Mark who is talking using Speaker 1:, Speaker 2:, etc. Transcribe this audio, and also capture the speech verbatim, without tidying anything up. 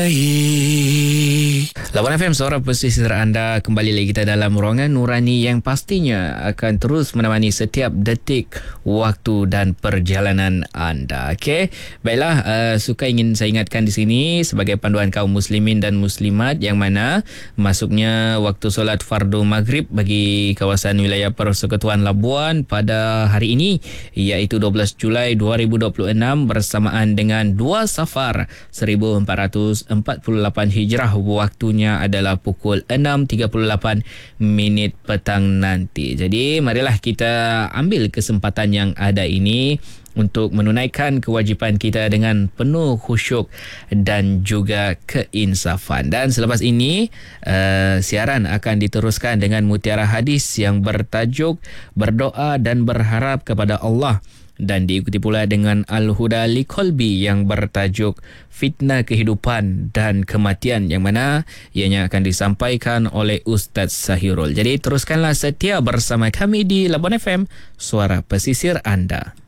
Speaker 1: Lawan F M, suara pesisir anda. Kembali lagi kita dalam ruangan nurani yang pastinya akan terus menemani setiap detik waktu dan perjalanan anda. Okey, baiklah, uh, suka ingin saya ingatkan di sini sebagai panduan kaum muslimin dan muslimat yang mana masuknya waktu solat fardu maghrib bagi kawasan wilayah Persekutuan Labuan pada hari ini iaitu dua belas Julai dua ribu dua puluh enam bersamaan dengan dua Safar seribu empat ratus empat puluh lapan Hijrah. Waktunya adalah pukul enam tiga puluh lapan minit petang nanti. Jadi marilah kita ambil kesempatan yang ada ini untuk menunaikan kewajipan kita dengan penuh khusyuk dan juga keinsafan. Dan selepas ini uh, siaran akan diteruskan dengan mutiara hadis yang bertajuk berdoa dan berharap kepada Allah, dan diikuti pula dengan Al-Huda Liqalbi yang bertajuk Fitnah Kehidupan dan Kematian, yang mana ianya akan disampaikan oleh Ustaz Sahirul. Jadi teruskanlah setia bersama kami di Labuan F M, suara pesisir anda.